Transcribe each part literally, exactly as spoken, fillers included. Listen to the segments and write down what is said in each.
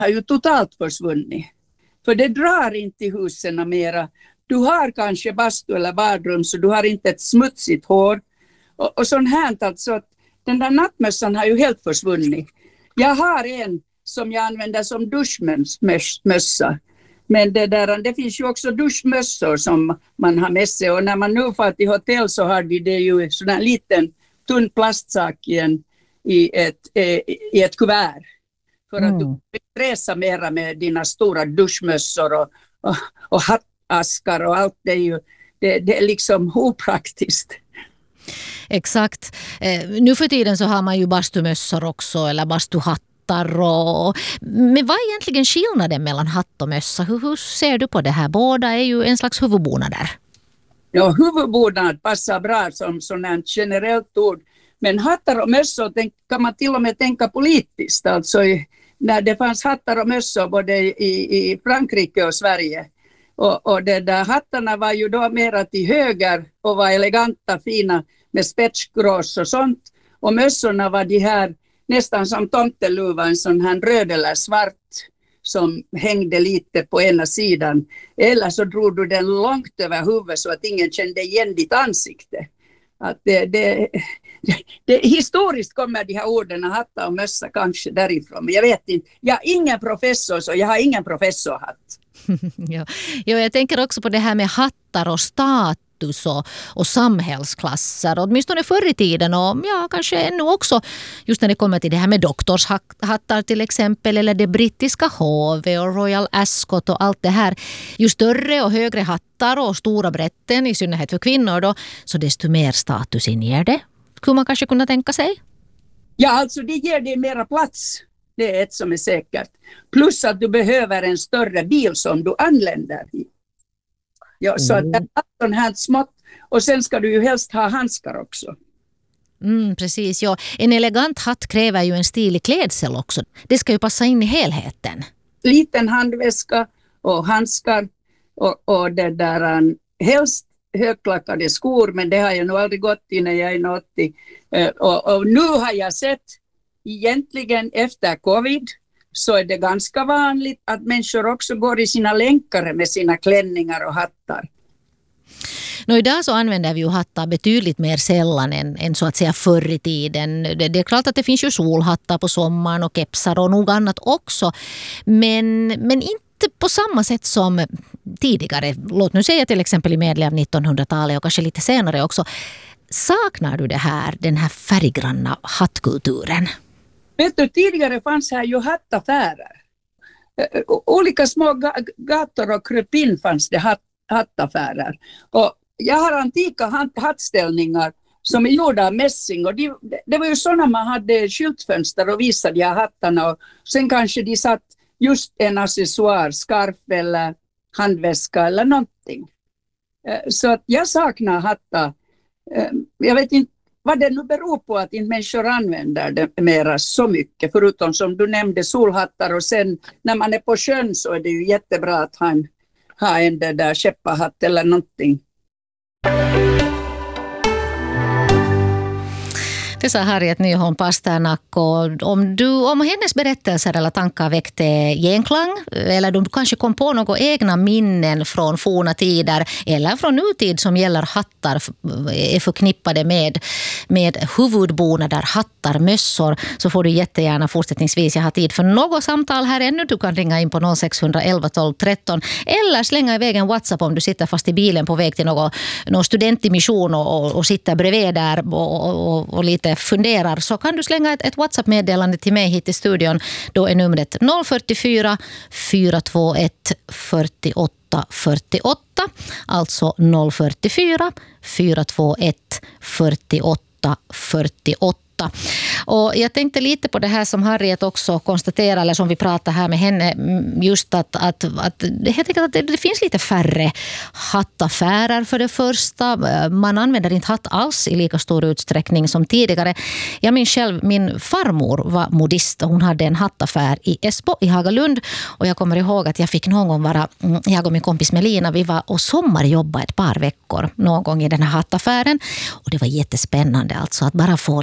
har ju totalt försvunnit. För det drar inte i husen mera. Du har kanske bastu eller badrum så du har inte ett smutsigt hår. Och, och sånt här alltså att den där nattmössan har ju helt försvunnit. Jag har en som jag använder som duschmössa. Men det, där, det finns ju också duschmössor som man har med sig. Och när man nu får till hotell så har de det ju sån här liten tunn plastsak i, en, i, ett, i ett kuvert. För att mm. du vill resa mera med dina stora duschmössor och, och, och hattaskar och allt. Det är ju det, det är liksom opraktiskt. Exakt. Eh, nu för tiden så har man ju bastumössor också eller bastuhattar. Och, men vad är egentligen skillnaden mellan hatt och mössa? Hur, hur ser du på det här? Båda är ju en slags huvudbonader. Ja, huvudbonad passar bra som sådant generellt ord. Men hattar och mössor kan man till och med tänka politiskt. Alltså när det fanns hattar och mössor både i, i Frankrike och Sverige. Och, och de där hattarna var ju då mera till höger och var eleganta, fina med spetsgrås och sånt. Och mössorna var de här nästan som tomteluva, en sån här röd eller svart som hängde lite på ena sidan. Eller så drog du den långt över huvudet så att ingen kände igen ditt ansikte. Att det, det, det, det, historiskt kommer de här orden hatta och mössa kanske därifrån. Men jag vet inte. Jag har ingen professor så jag har ingen professorhatt. ja. ja, jag tänker också på det här med hattar och status och, och samhällsklasser. Åtminstone förr i tiden och ja, kanske ännu också just när det kommer till det här med doktorshattar till exempel eller det brittiska H V och Royal Ascot och allt det här. Ju större och högre hattar och stora brätten i synnerhet för kvinnor då, så desto mer status inger det. Skulle man kanske kunna tänka sig? Ja, alltså det ger dig mera plats. Det är ett som är säkert. Plus att du behöver en större bil som du anländer i. Ja, så mm. att det är sån här smått. Och sen ska du ju helst ha handskar också. Mm, precis, ja. En elegant hatt kräver ju en stilig klädsel också. Det ska ju passa in i helheten. Liten handväska och handskar. Och, och det där um, helst högklackade skor. Men det har jag nog aldrig gått i när jag är åttio. Uh, och, och nu har jag sett egentligen efter covid så är det ganska vanligt att människor också går i sina länkare med sina klänningar och hattar. Nå, idag så använder vi ju hattar betydligt mer sällan än, än så att säga förr i tiden. Det, det är klart att det finns ju solhattar på sommaren och kepsar och nog annat också. Men, men inte på samma sätt som tidigare. Låt nu säga till exempel i medel av nittonhundratalet och kanske lite senare också. Saknar du det här, den här färggranna hattkulturen? Vet du, tidigare fanns här ju hattaffärer. Olika små gator och krypin fanns det hatt, hattaffärer. Och jag har antika hatt, hattställningar som är gjorda av mässing. Och de, det var ju sådana man hade skyltfönster och visade de här hattarna. Och sen kanske de satt just en accessoar, skarf eller handväska eller någonting. Så att jag saknar hattar. Jag vet inte vad det nu beror på att inte människor använder det mera så mycket. Förutom som du nämnde solhattar och sen när man är på sjön så är det ju jättebra att ha en, ha en där skepparhatt eller någonting. Det sa Harriet Nyholm Pasternak. Om, du, om hennes berättelser eller tankar väckte genklang eller du kanske kom på några egna minnen från forna tider eller från nutid som gäller hattar är förknippade med, med huvudbonader, hattar, mössor, så får du jättegärna fortsättningsvis, jag har tid för något samtal här ännu. Du kan ringa in på noll sex ett ett tolv tretton eller slänga iväg en WhatsApp om du sitter fast i bilen på väg till någon, någon studentmission och, och, och sitter bredvid där och, och, och lite funderar, så kan du slänga ett, ett WhatsApp-meddelande till mig hit i studion. Då är numret noll fyra fyra fyra två ett fyra åtta fyra åtta, alltså noll fyra fyra fyra två ett fyra åtta fyra åtta. Och jag tänkte lite på det här som Harriet också konstaterar, eller som vi pratar här med henne, just att, att, att, helt enkelt att det, det finns lite färre hattaffärer för det första. Man använder inte hatt alls i lika stor utsträckning som tidigare. Jag minns själv, min farmor var modist och hon hade en hattaffär i Esbo i Hagalund, och jag kommer ihåg att jag fick någon gång vara, jag och min kompis Melina, vi var och sommarjobba ett par veckor någon gång i den här hattaffären, och det var jättespännande alltså att bara få liksom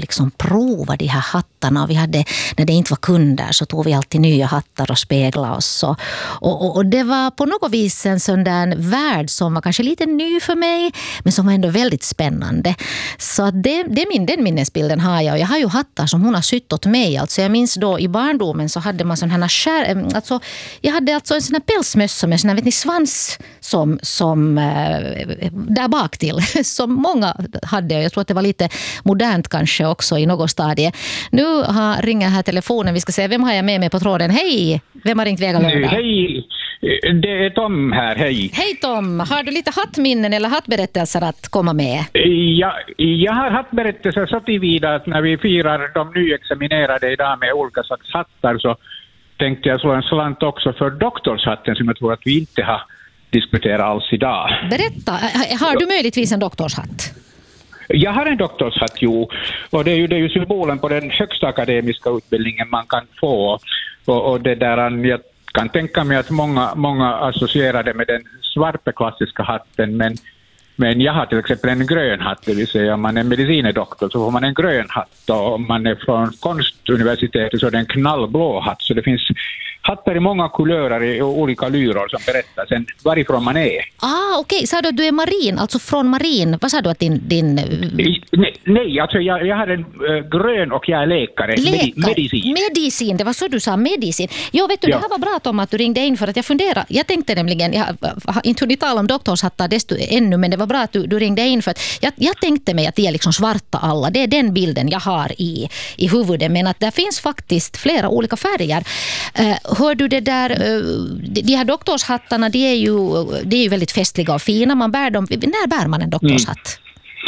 prova de här hattarna. Och vi hade, när det inte var kunder så tog vi alltid nya hattar och spegla oss. Och, och, och det var på något vis en sån där värld som var kanske lite ny för mig, men som var ändå väldigt spännande. Så det, det är min, den minnesbilden har jag. Och jag har ju hattar som hon har sytt åt mig. Alltså jag minns då i barndomen så hade man sån här skär, alltså jag hade alltså en sån här pälsmössa med sån här, vet ni, svans som, som äh, där bak till, som många hade. Jag tror att det var lite modernt kanske också i något stadie. Nu har, ringer här telefonen. Vi ska se, vem har jag med mig på tråden? Hej! Vem har ringt Vega Lördag? Hej! Det är Tom här, hej. Hej Tom! Har du lite hattminnen eller hattberättelser att komma med? Ja, jag har hattberättelser så tillvida att när vi firar de nyexaminerade idag med olika slags hattar så tänkte jag slå en slant också för doktorshatten som jag tror att vi inte har diskuterat alls idag. Berätta, har du möjligtvis en doktorshatt? Jag har en doktorshatt, jo. Och det är ju, det är ju symbolen på den högsta akademiska utbildningen man kan få. Och, och det där, jag kan tänka mig att många, många associerade med den svarta klassiska hatten, men, men jag har till exempel en grön hatt, det vill säga om man är medicinedoktor så får man en grön hatt, och om man är från konstuniversitetet så är det en knallblå hatt, så det finns hattar i många kulörer i olika lyror som berättar sen varifrån man är. Ah, okej. Okay. Sa du att du är marin, alltså från marin. Vad sa du att din... din... Nej, nej, alltså jag, jag har en uh, grön och jag är läkare. läkare. Medi- medicin. Medicin, det var så du sa, medicin. Jo, vet du, ja. Det här var bra Tom att du ringde in för att jag funderar. Jag tänkte nämligen, jag har inte hunnit tala om doktorshattar desto ännu, men det var bra att du, du ringde in för att jag, jag tänkte mig att de är liksom svarta alla. Det är den bilden jag har i, i huvudet, men att det finns faktiskt flera olika färger. Uh, hör du det där, de här doktorshattarna, de är ju, de är ju väldigt festliga och fina. Man bär dem, när bär man en doktorshatt?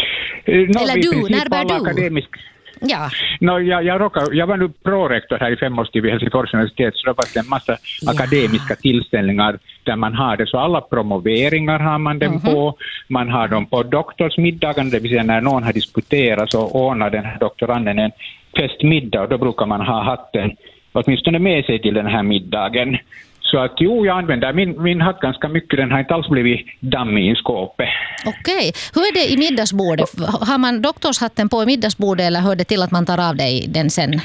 Mm. No, Eller du, när bär du? Akademisk. Ja. No, jag, jag, råkar, jag var nu prorektor här i fem års tid vid Helsingfors universitet, så det var en massa ja. akademiska tillställningar där man har det. Så alla promoveringar har man dem mm-hmm. på. Man har dem på doktorsmiddagen, det vill säga när någon har disputerat så ordnar den här doktoranden en festmiddag och då brukar man ha hatten åtminstone med sig till den här middagen. Så att jo, jag använder min, min hatt ganska mycket. Den har inte alls blivit dammig i skåpet. Okej. Hur är det i middagsbordet? Har man doktorshatten på i middagsbordet eller hör det till att man tar av dig den sen?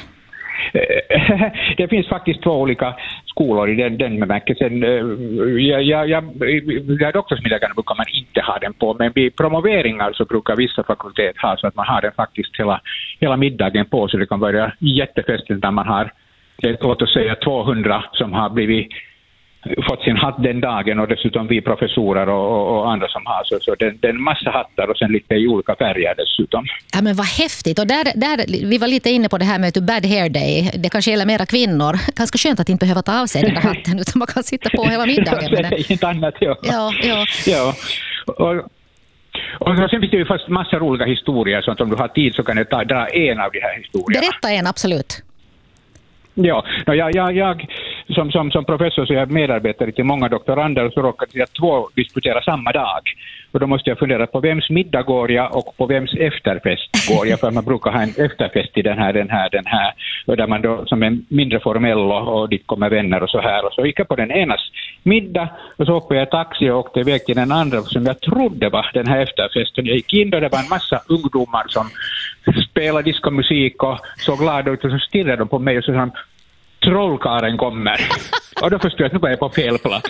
Det finns faktiskt två olika skolor i den, den bemärkelsen. Jag, jag, jag, jag doktorsmiddagarna brukar man inte ha den på, men vid promoveringar så brukar vissa fakultet ha så att man har den faktiskt hela, hela middagen på, så det kan vara jättefestligt när man har, låt oss säga, tvåhundra som har blivit fått sin hatt den dagen och dessutom vi professorer och, och, och andra som har så, så det, det är en massa hattar och sen lite i olika färger dessutom. Ja, men vad häftigt. Och där, där, vi var lite inne på det här med Bad Hair Day. Det kanske gäller mera kvinnor. Ganska skönt att inte behöva ta av sig den där hatten utan man kan sitta på hela middagen. Ja, det är inte annat, ja. Ja, ja. ja. Och, och sen finns det ju fast massa roliga historier, så att om du har tid så kan jag ta, dra en av de här historierna. Berätta en, absolut. Ja, no, jag, jag, jag som, som, som professor så är jag medarbetare till många doktorander och så råkade jag två disputera samma dag. Och då måste jag fundera på vems middag går jag och på vems efterfest går jag, för man brukar ha en efterfest i den här, den här, den här, och där man då som en mindre formell och, och dit kommer vänner och så här. Och så gick jag på den enas middag och så hoppade jag taxi och åkte iväg till den andra som jag trodde var den här efterfesten. Jag gick in och det var en massa ungdomar som spelade diskomusik och så glada ut och så stirrade de på mig och så sa trollkaren kommer. Och då förstod jag att nu var jag på fel plats.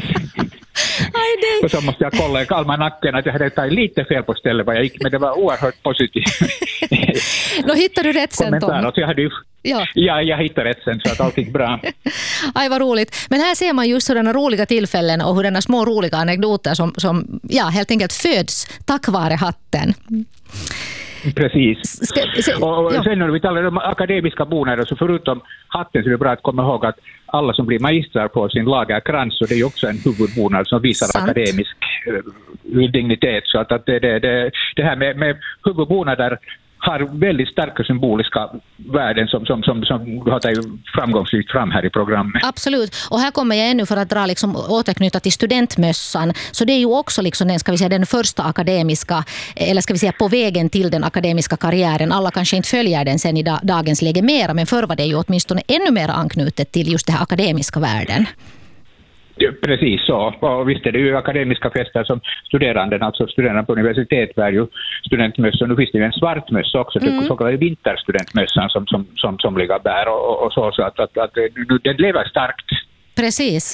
Aj, och så måste jag kolla i almanacken att jag hade tagit lite fel på stället vad jag gick, men det var oerhört positivt. Då hittade du rätt sen, Tom. Alltså, jag hade ju, ja. ja, jag hittade rätt sen så att allt gick bra. Aj, vad roligt. Men här ser man just sådana roliga tillfällen och hurdana små roliga anekdoter som, som ja, helt enkelt föds tack vare hatten. Precis. Ska, så, och ja. Sen när vi talar om akademiska bonader så förutom hatten så är det bra att komma ihåg att alla som blir magistrar på sin lagerkrans, och det är ju också en huvudbonad som visar Sant. akademisk uh, dignitet. Så att, att det, det, det, det här med, med huvudbonader har väldigt starka symboliska värden som, som, som, som du har tagit framgångsrikt fram här i programmet. Absolut. Och här kommer jag ännu för att dra liksom, återknyta till studentmössan. Så det är ju också liksom den, ska vi säga, den första akademiska, eller ska vi säga på vägen till den akademiska karriären. Alla kanske inte följer den sen i dag, dagens läge mera, men förr var det ju åtminstone ännu mer anknutet till just den här akademiska världen. Precis så. Och visst är det ju akademiska fester som studerande, alltså studerande på universitet bär ju studentmössor. Nu finns det ju en svart mössa också, mm. så kallade vinterstudentmössan som, som, som somliga bär och, och så. Så att, att, att det lever starkt. Precis.